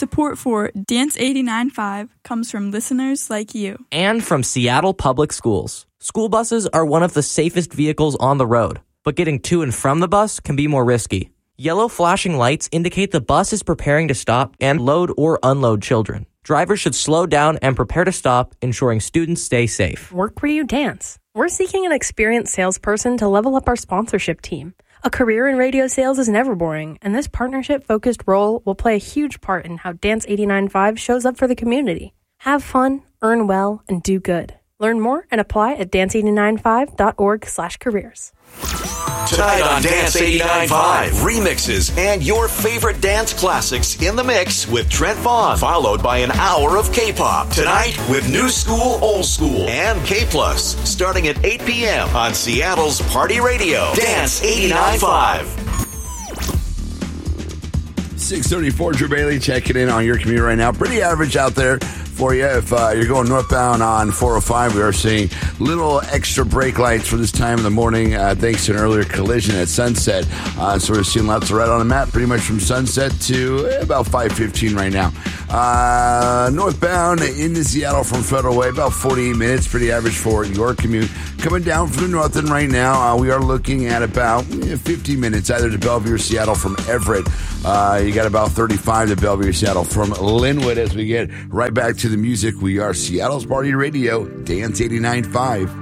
Support for Dance 89.5 comes from listeners like you. And from Seattle Public Schools. School buses are one of the safest vehicles on the road, but getting to and from the bus can be more risky. Yellow flashing lights indicate the bus is preparing to stop and load or unload children. Drivers should slow down and prepare to stop, ensuring students stay safe. Work where you dance. We're seeking an experienced salesperson to level up our sponsorship team. A career in radio sales is never boring, and this partnership-focused role will play a huge part in how Dance 89.5 shows up for the community. Have fun, earn well, and do good. Learn more and apply at dance895.org/careers. Tonight on Dance 89.5, remixes and your favorite dance classics in the mix with Trent Vaughn, followed by an hour of K-pop. Tonight with New School, Old School, and K+, starting at 8 p.m. on Seattle's Party Radio. Dance 89.5. 634, Drew Bailey checking in on your commute right now. Pretty average out there for you. If you're going northbound on 405, we are seeing little extra brake lights for this time of the morning thanks to an earlier collision at Sunset. So we're seeing lots of red on the map pretty much from Sunset to about 5:15 right now. Northbound into Seattle from Federal Way, about 48 minutes, pretty average for your commute. Coming down from the north end right now, we are looking at about 50 minutes either to Bellevue or Seattle from Everett. You got about 35 to Bellevue or Seattle from Linwood. As we get right back to the music, we are Seattle's Party Radio, Dance 89.5.